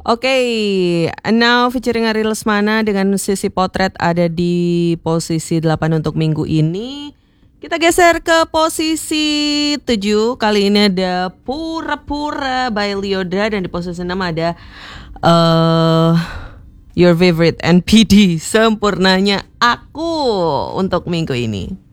Oke, now featuring Ari Lesmana dengan sisi potret ada di posisi 8 untuk minggu ini. Kita geser ke posisi 7. Kali ini ada Pura-Pura by Lyodra. Dan di posisi 6 ada Your Favorite NPD, Sempurnanya Aku untuk minggu ini.